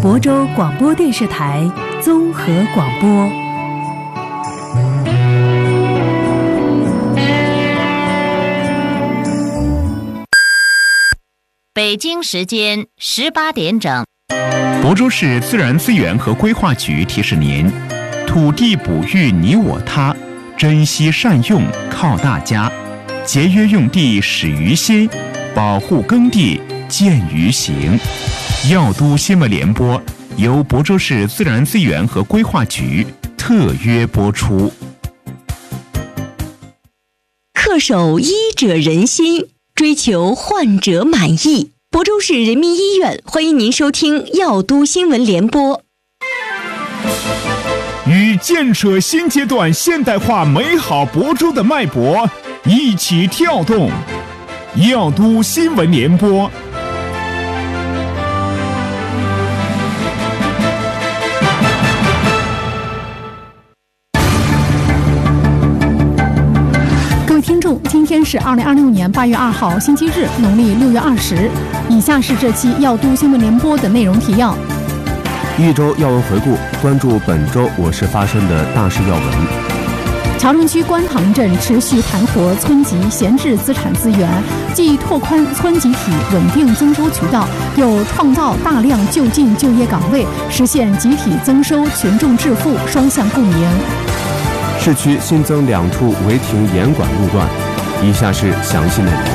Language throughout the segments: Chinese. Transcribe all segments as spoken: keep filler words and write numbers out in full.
亳州广播电视台综合广播。 北京时间十八点整。 亳州市自然资源和规划局提示您：土地哺育你我他，珍惜善用靠大家，节约用地始于心，保护耕地见于行。药都新闻联播由亳州市自然资源和规划局特约播出。 恪守医者仁心，追求患者满意。亳州市人民医院欢迎您收听药都新闻联播。 与建设新阶段现代化美好亳州的脉搏一起跳动，药都新闻联播。 听众，今天是二零二六年八月二号，星期日，农历六月二十。以下是这期药都新闻联播的内容提要： 一周要闻回顾，关注本周我市发生的大事要闻。 桥城区观塘镇持续盘活村级闲置资产资源，既拓宽村集体稳定增收渠道，又创造大量就近就业岗位，实现集体增收、群众致富双向共赢。 市区新增两处违停严管路段，以下是详细内容。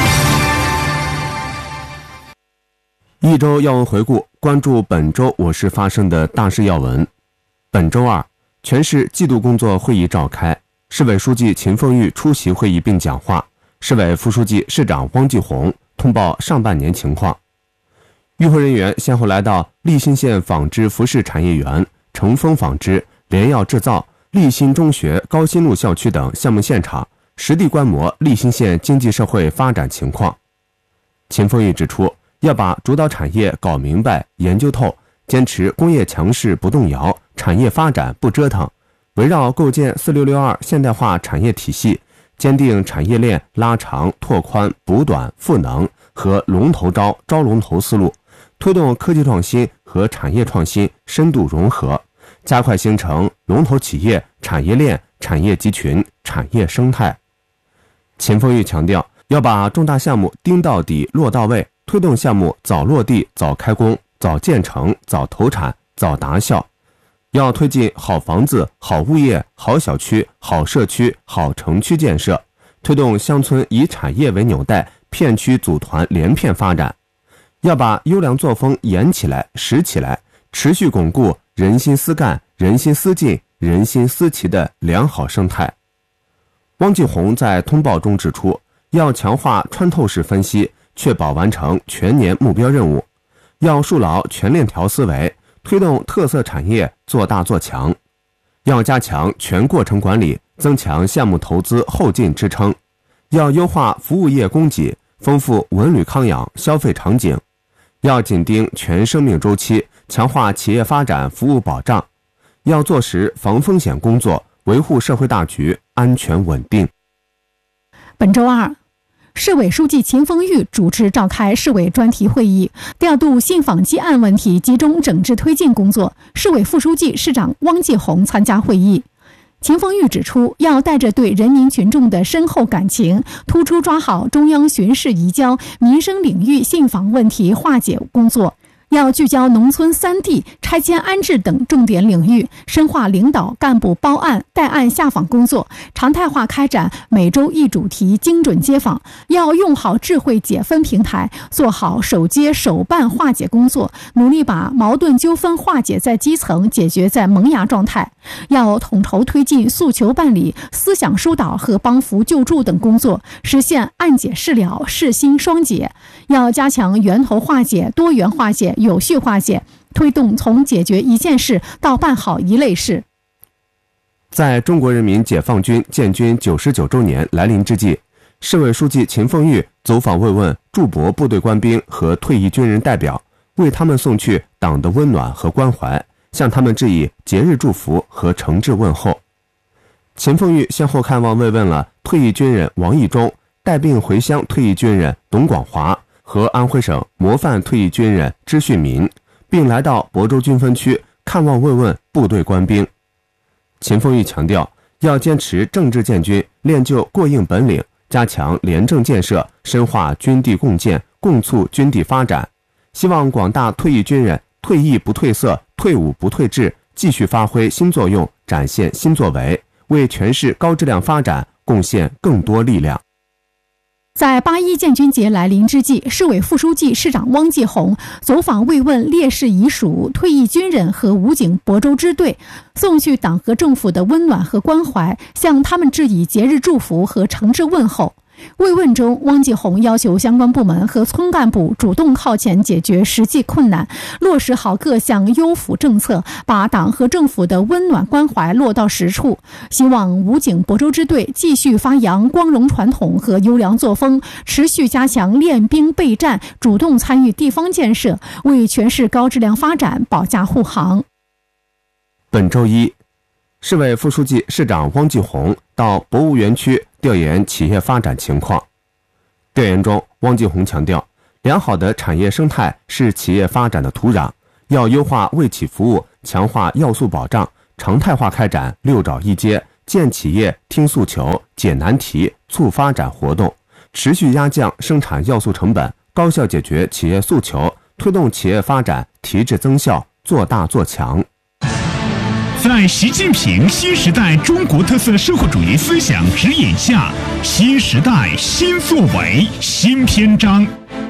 一周要闻回顾，关注本周我市发生的大事要闻。本周二，全市季度工作会议召开，市委书记秦凤玉出席会议并讲话，市委副书记、市长汪继红通报上半年情况。与会人员先后来到利辛县纺织服饰产业园、成丰纺织、联药制造、利辛中学、高新路校区等项目现场，实地观摩利辛县经济社会发展情况。秦凤玉指出，要把主导产业搞明白、研究透，坚持工业强势不动摇，产业发展不折腾，围绕构建四六六二现代化产业体系，坚定产业链拉长、拓宽、补短、赋能和龙头招、招龙头思路，推动科技创新和产业创新深度融合，加快形成龙头企业、产业链、产业集群、产业生态。秦凤玉强调，要把重大项目盯到底、落到位，推动项目早落地、早开工、早建成、早投产、早达效。要推进好房子、好物业、好小区、好社区、好城区建设，推动乡村以产业为纽带，片区组团连片发展。要把优良作风严起来、实起来，持续巩固人心思干、人心思进、人心思齐的良好生态。汪继红在通报中指出，要强化穿透式分析，确保完成全年目标任务，要树牢全链条思维，推动特色产业做大做强，要加强全过程管理，增强项目投资后劲支撑，要优化服务业供给，丰富文旅康养消费场景，要紧盯全生命周期，强化企业发展服务保障，要做实防风险工作，维护社会大局安全稳定。 本周二，市委书记秦凤玉主持召开市委专题会议，调度信访积案问题集中整治推进工作。市委副书记、市长汪继红参加会议。秦凤玉指出，要带着对人民群众的深厚感情，突出抓好中央巡视移交、民生领域信访问题化解工作。要聚焦农村三地、拆迁安置等重点领域，深化领导干部包案、带案下访工作，常态化开展每周一主题精准接访。要用好智慧解分平台，做好首接首办化解工作，努力把矛盾纠纷化解在基层，解决在萌芽状态。要统筹推进诉求办理、思想疏导和帮扶救助等工作，实现案解事了、事心双解。要加强源头化解、多元化解、有序化解，推动从解决一件事到办好一类事。 在中国人民解放军建军九十九周年来临之际，市委书记秦凤玉走访慰问驻泊部队官兵和退役军人代表，为他们送去党的温暖和关怀，向他们致以节日祝福和诚挚问候。秦凤玉先后看望慰问了退役军人王义忠、带病回乡退役军人董广华和安徽省模范退役军人支训民， 并来到亳州军分区看望慰问部队官兵。秦凤玉强调，要坚持政治建军，练就过硬本领，加强廉政建设，深化军地共建，共促军地发展。希望广大退役军人退役不褪色，退伍不退志，继续发挥新作用，展现新作为，为全市高质量发展贡献更多力量。 在八一建军节来临之际，市委副书记、市长汪继红走访慰问烈士遗属、退役军人和武警亳州支队，送去党和政府的温暖和关怀，向他们致以节日祝福和诚挚问候。慰问中，汪继红要求相关部门和村干部主动靠前解决实际困难，落实好各项优抚政策，把党和政府的温暖关怀落到实处。希望武警亳州支队继续发扬光荣传统和优良作风，持续加强练兵备战，主动参与地方建设，为全市高质量发展保驾护航。 本周一，市委副书记、市长汪继红到博物园区调研企业发展情况。调研中，汪继红强调，良好的产业生态是企业发展的土壤，要优化为企服务，强化要素保障，常态化开展六找一接、见企业、听诉求、解难题、促发展活动，持续压降生产要素成本，高效解决企业诉求，推动企业发展提质增效，做大做强。 在习近平新时代中国特色社会主义思想指引下，新时代新作为新篇章。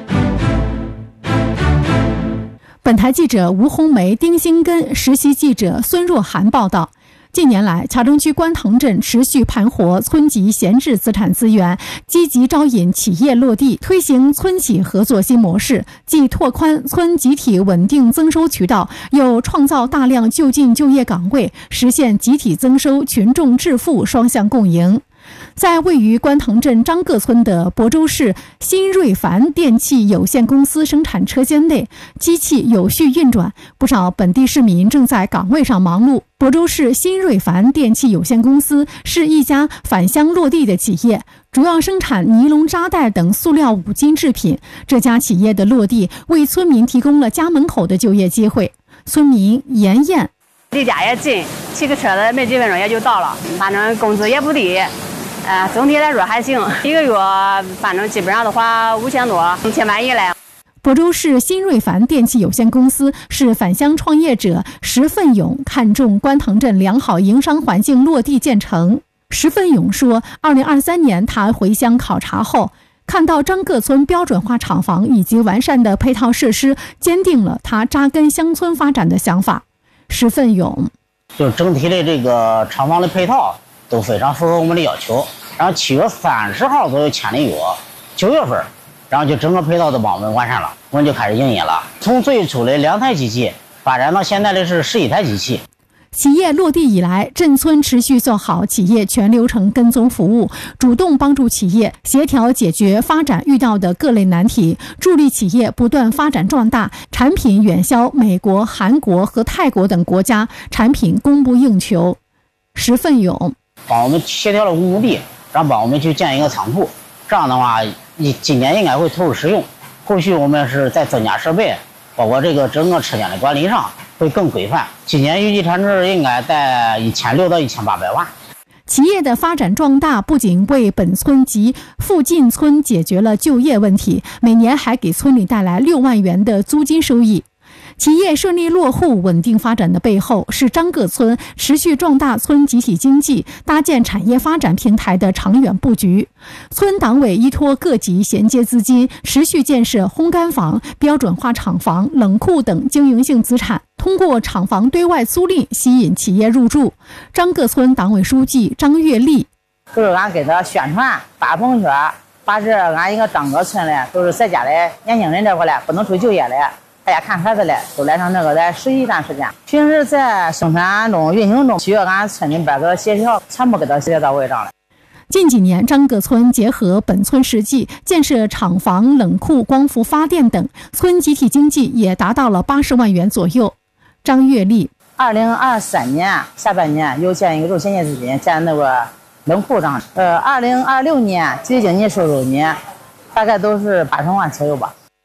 本台记者吴红梅、丁新根，实习记者孙若涵报道。近年来，桥城区官塘镇持续盘活村级闲置资产资源，积极招引企业落地，推行村企合作新模式，既拓宽村集体稳定增收渠道，又创造大量就近就业岗位，实现集体增收、群众致富双向共赢。在位于官塘镇张各村的亳州市新锐凡电器有限公司生产车间内，机器有序运转，不少本地市民正在岗位上忙碌。亳州市新锐凡电器有限公司是一家返乡落地的企业，主要生产尼龙扎带等塑料五金制品。这家企业的落地为村民提供了家门口的就业机会。村民严燕， 离家也近，骑个车子没几分钟也就到了，反正工资也不低。呃，总体来说还行，一个月反正基本上的话五千多，一千万以内。 亳州市新锐凡电器有限公司是返乡创业者石奋勇看中官塘镇良好营商环境落地建成。石奋勇说，二零二三年他回乡考察后，看到张各村标准化厂房以及完善的配套设施，坚定了他扎根乡村发展的想法。石奋勇就整体的这个厂房的配套都非常符合我们的要求，然后七月三十号左右签的约，九月份，然后就整个配套都帮我们完善了，我们就开始营业了。从最初的两台机器发展到现在的是十一台机器。 企业落地以来，镇村持续做好企业全流程跟踪服务，主动帮助企业协调解决发展遇到的各类难题，助力企业不断发展壮大，产品远销美国、韩国和泰国等国家，产品供不应求。石奋勇帮我们协调了五亩地，然后帮我们去建一个仓库，这样的话，今年应该会投入使用。后续我们是再增加设备，包括这个整个车间的管理上会更规范。今年预计产值应该在一千六到一千八百万。 企业的发展壮大不仅为本村及附近村解决了就业问题，每年还给村里带来六万元的租金收益。企业顺利落户、稳定发展的背后，是张各村持续壮大村集体经济、搭建产业发展平台的长远布局。村党委依托各级衔接资金，持续建设烘干房、标准化厂房、冷库等经营性资产，通过厂房对外租赁吸引企业入驻。张各村党委书记张月丽， 就是俺给他宣传、发朋友圈，把这俺一个张各村嘞，都是在家的年轻人这块嘞，不能出就业嘞。大家看孩子嘞，都来上这个来实习一段时间。平时在生产中、运行中，需要俺村里边个协调，全部给他协调到位上了。 近几年，张各村结合本村实际，建设厂房、冷库、光伏发电等，村集体经济也达到了八十万元左右。张月丽， 二零二三年下半年又建一个肉衔接资金，建那个冷库上。呃，二零二六年集体经济收入呢，大概都是八十万左右吧。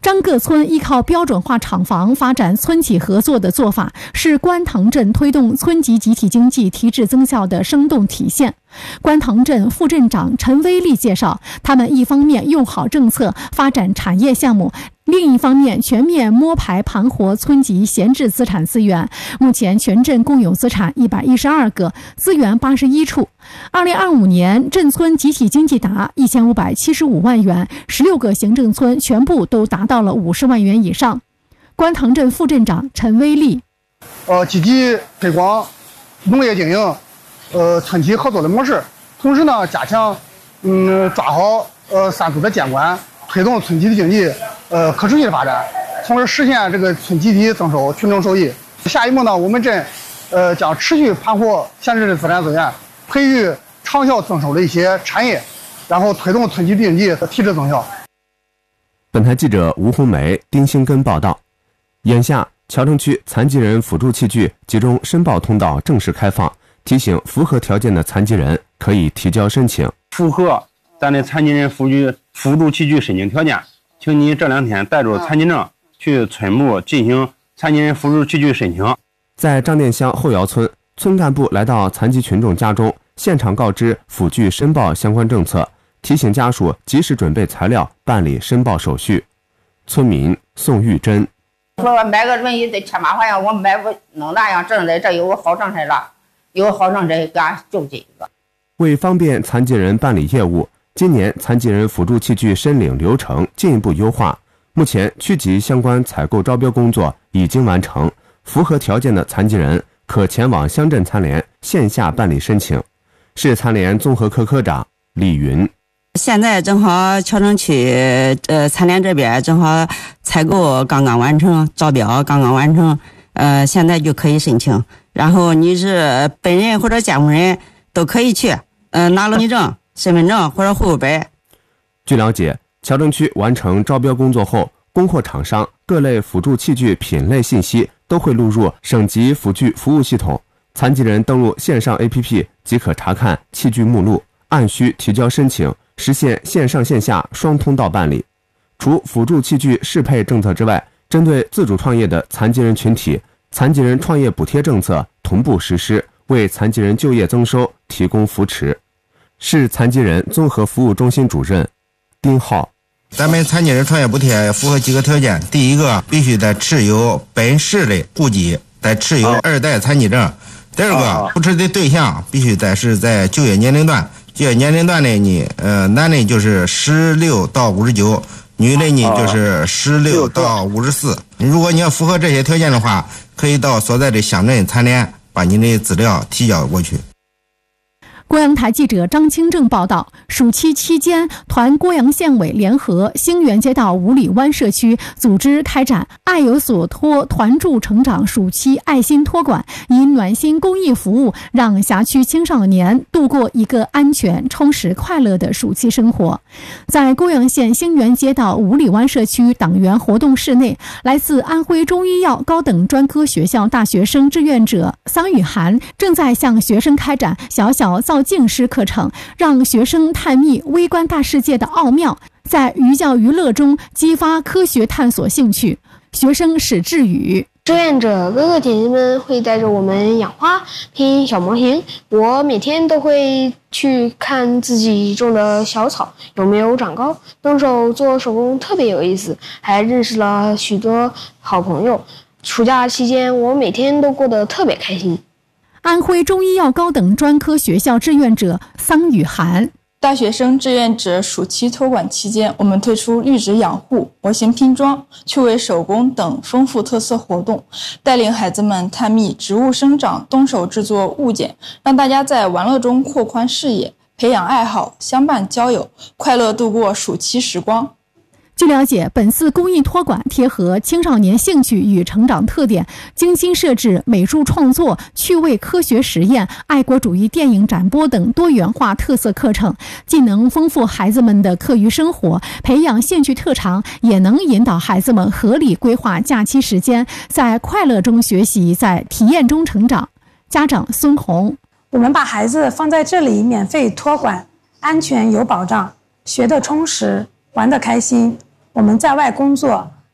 张各村依靠标准化厂房发展村企合作的做法，是观塘镇推动村级集体经济提质增效的生动体现。观塘镇副镇长陈威利介绍，他们一方面用好政策发展产业项目，另一方面全面摸排盘活村级闲置资产资源。目前全镇共有资产一百一十二个，资源八十一处。二零二五年镇村集体经济达一千五百七十五万元，十六个行政村全部都达到了五十万元以上。观塘镇副镇长陈威利， 呃，积极推广农业经营，呃，村企合作的模式，同时呢，加强嗯抓好呃三组的监管，推动村集体经济呃可持续的发展，从而实现这个村集体增收、群众受益。下一步呢，我们镇呃将持续盘活闲置的资产资源，培育长效增收的一些产业，然后推动村集体经济的提质增效。 本台记者吴红梅、丁兴根报道。眼下，桥城区残疾人辅助器具集中申报通道正式开放，提醒符合条件的残疾人可以提交申请。 符合咱的残疾人辅助辅助器具申请条件，请你这两天带着残疾证去村部进行残疾人辅助器具申请。 在张店乡后窑村，村干部来到残疾群众家中，现场告知辅具申报相关政策，提醒家属及时准备材料办理申报手续。村民宋玉珍说买个轮椅得千八块钱，我买不弄那样证的，这有个好政策了，有个好政策给俺就这个。 为方便残疾人办理业务，今年残疾人辅助器具申领流程进一步优化。目前区级相关采购招标工作已经完成，符合条件的残疾人可前往乡镇残联线下办理申请。市残联综合科科长李云。 现在正好桥城区呃残联这边正好采购刚刚完成，招标刚刚完成，呃现在就可以申请。然后你是本人或者监护人都可以去，呃拿了你证、身份证或者户口本。 据了解，桥城区完成招标工作后，供货厂商各类辅助器具品类信息都会录入省级辅具服务系统，残疾人登录线上 A P P 即可查看器具目录，按需提交申请，实现线上线下双通道办理。除辅助器具适配政策之外，针对自主创业的残疾人群体，残疾人创业补贴政策同步实施，为残疾人就业增收提供扶持。市残疾人综合服务中心主任丁浩， 咱们残疾人创业补贴符合几个条件，第一个必须得持有本市的户籍，得持有二代残疾证。第二个，扶持的对象必须得是在就业年龄段，就业年龄段的呢，呃，男的就是十六到五十九，女的呢就是十六到五十四。如果你要符合这些条件的话，可以到所在的乡镇残联把你的资料提交过去。 郭阳台记者张清正报道，暑期期间，团郭阳县委联合兴元街道五里湾社区组织开展“爱有所托，团助成长”暑期爱心托管，以暖心公益服务，让辖区青少年度过一个安全、充实、快乐的暑期生活。在郭阳县兴元街道五里湾社区党员活动室内，来自安徽中医药高等专科学校大学生志愿者桑雨涵正在向学生开展小小造静师课程，让学生探秘微观大世界的奥妙，在寓教于乐中激发科学探索兴趣。学生史志宇， 志愿者哥哥姐姐们会带着我们养花、拼小模型，我每天都会去看自己种的小草有没有长高，动手做手工特别有意思，还认识了许多好朋友。暑假期间，我每天都过得特别开心。 安徽中医药高等专科学校志愿者桑雨涵， 大学生志愿者暑期托管期间，我们推出育植养护、模型拼装、趣味手工等丰富特色活动，带领孩子们探秘植物生长，动手制作物件，让大家在玩乐中扩宽视野，培养爱好，相伴交友，快乐度过暑期时光。 据了解，本次公益托管贴合青少年兴趣与成长特点，精心设置美术创作、趣味科学实验、爱国主义电影展播等多元化特色课程，既能丰富孩子们的课余生活，培养兴趣特长，也能引导孩子们合理规划假期时间，在快乐中学习，在体验中成长。家长孙红， 我们把孩子放在这里免费托管，安全有保障，学得充实，玩得开心。我们在外工作，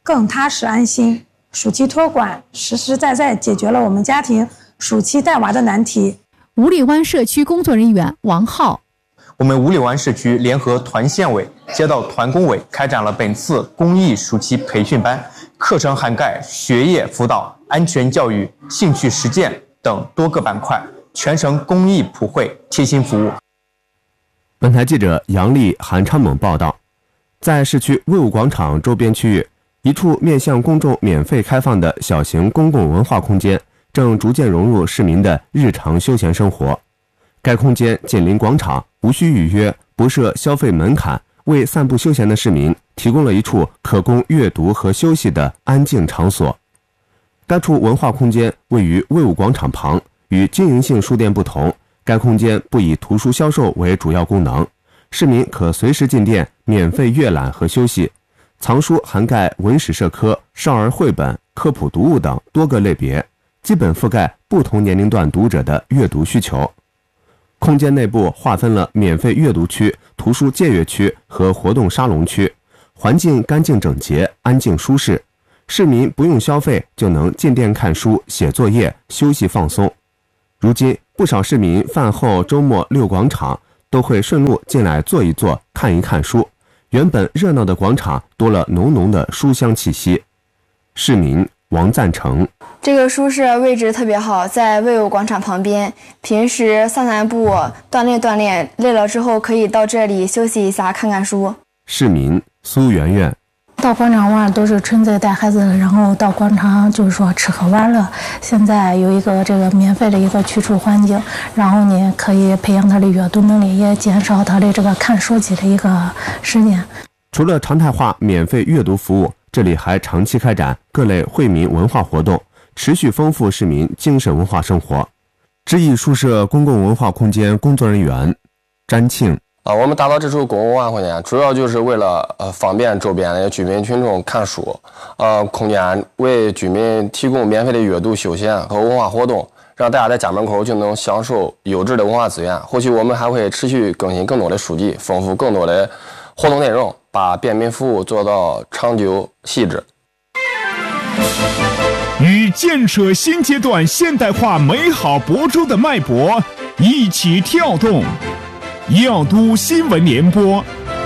更踏实安心。暑期托管实实在在解决了我们家庭暑期带娃的难题。 五里湾社区工作人员王浩， 我们五里湾社区联合团县委、街道团工委开展了本次公益暑期培训班，课程涵盖学业辅导、安全教育、兴趣实践等多个板块，全程公益普惠，贴心服务。 本台记者杨丽、韩昌猛报道，在市区卫武广场周边区域，一处面向公众免费开放的小型公共文化空间正逐渐融入市民的日常休闲生活。该空间紧邻广场，无需预约，不设消费门槛，为散步休闲的市民提供了一处可供阅读和休息的安静场所。该处文化空间位于卫武广场旁，与经营性书店不同，该空间不以图书销售为主要功能，市民可随时进店免费阅览和休息。藏书涵盖文史社科、少儿绘本、科普读物等多个类别，基本覆盖不同年龄段读者的阅读需求。空间内部划分了免费阅读区、图书借阅区和活动沙龙区，环境干净整洁、安静舒适，市民不用消费就能进店看书、写作业、休息放松。如今，不少市民饭后、周末溜广场，都会顺路进来坐一坐、看一看书。原本热闹的广场多了浓浓的书香气息。市民王赞成， 这个书室位置特别好，在卫武广场旁边，平时散散步、锻炼锻炼，累了之后可以到这里休息一下，看看书。 市民苏媛媛， 到广场玩都是春节带孩子，然后到广场就是说吃喝玩乐。现在有一个这个免费的一个居住环境，然后呢可以培养他的阅读能力，也减少他的这个看手机的一个时间。 除了常态化免费阅读服务，这里还长期开展各类惠民文化活动，持续丰富市民精神文化生活。知易书社公共文化空间工作人员詹庆。 啊，我们打造这处公共文化空间，主要就是为了呃方便周边的居民群众看书，呃，空间为居民提供免费的阅读、休闲和文化活动，让大家在家门口就能享受优质的文化资源。后续我们还会持续更新更多的书籍，丰富更多的活动内容，把便民服务做到长久细致。 与建设新阶段现代化美好亳州的脉搏一起跳动。耀都新闻联播。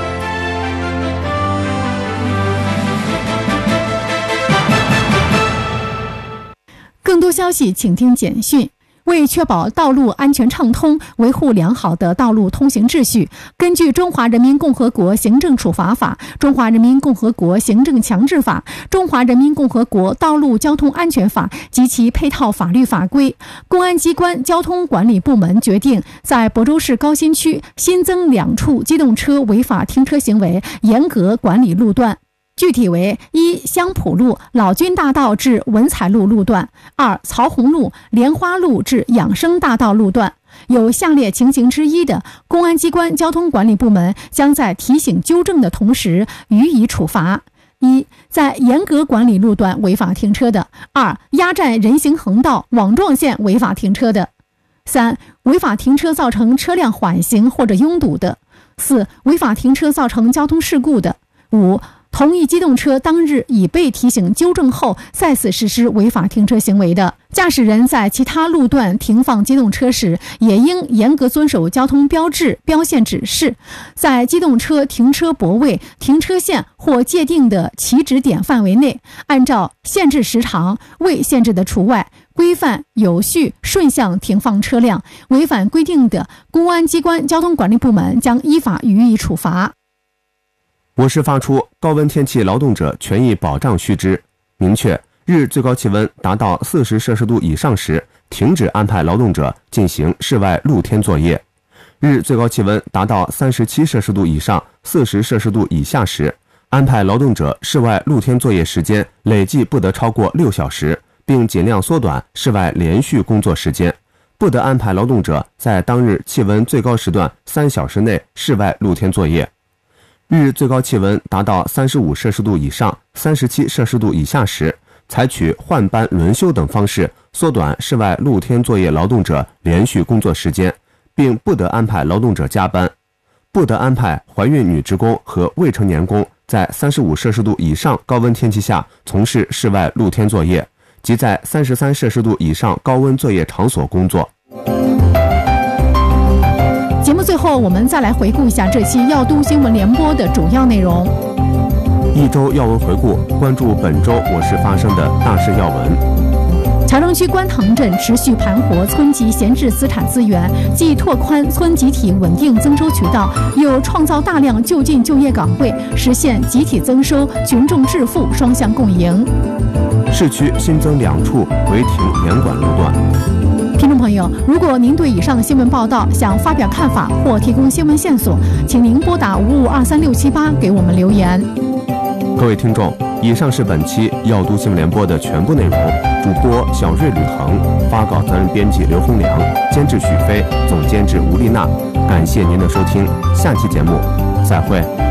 更多消息请听简讯。为确保道路安全畅通，维护良好的道路通行秩序，根据《中华人民共和国行政处罚法》、《中华人民共和国行政强制法》、《中华人民共和国道路交通安全法》及其配套法律法规，公安机关交通管理部门决定在亳州市高新区新增两处机动车违法停车行为严格管理路段。具体为：一、香浦路老君大道至文采路路段；二、曹洪路莲花路至养生大道路段。有下列情形之一的，公安机关交通管理部门将在提醒纠正的同时予以处罚：一、在严格管理路段违法停车的；二、压占人行横道、网状线违法停车的；三、违法停车造成车辆缓行或者拥堵的；四、违法停车造成交通事故的；五、同一机动车当日已被提醒纠正后再次实施违法停车行为的，驾驶人在其他路段停放机动车时，也应严格遵守交通标志、标线指示，在机动车停车泊位、停车线或界定的起止点范围内，按照限制时长、未限制的除外，规范有序顺向停放车辆。违反规定的，公安机关交通管理部门将依法予以处罚。 我市发出高温天气劳动者权益保障须知，明确日最高气温达到四十摄氏度以上时，停止安排劳动者进行室外露天作业；日最高气温达到三十七摄氏度以上、四十摄氏度以下时，安排劳动者室外露天作业时间累计不得超过六小时，并尽量缩短室外连续工作时间，不得安排劳动者在当日气温最高时段三小时内室外露天作业。日最高气温达到三十五摄氏度以上、三十七摄氏度以下时，采取换班轮休等方式缩短室外露天作业劳动者连续工作时间，并不得安排劳动者加班。 不得安排怀孕女职工和未成年工在三十五摄氏度以上高温天气下从事室外露天作业，及在三十三摄氏度以上高温作业场所工作。 节目最后，我们再来回顾一下这期药都新闻联播的主要内容。 一周要闻回顾，关注本周我市发生的大事要闻。 桥城区观塘镇持续盘活村级闲置资产资源，既拓宽村集体稳定增收渠道，又创造大量就近就业岗位，实现集体增收、群众致富双向共赢。 市区新增两处违停严管路段。 听众朋友，如果您对以上新闻报道想发表看法或提供新闻线索，请您拨打五五二三六七八给我们留言。 各位听众，以上是本期药都新闻联播的全部内容。主播小瑞吕恒，发稿责任编辑刘洪良，监制许飞，总监制吴丽娜。感谢您的收听，下期节目再会。